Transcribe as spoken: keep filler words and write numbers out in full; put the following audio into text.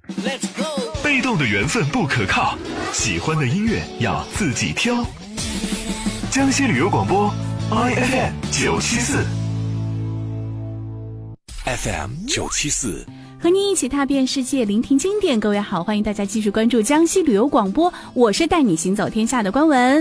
被动的缘分不可靠，喜欢的音乐要自己挑。江西旅游广播 I F M 九七四 F M 九七四， 和您一起踏遍世界，聆听经典。各位好，欢迎大家继续关注江西旅游广播，我是带你行走天下的关文。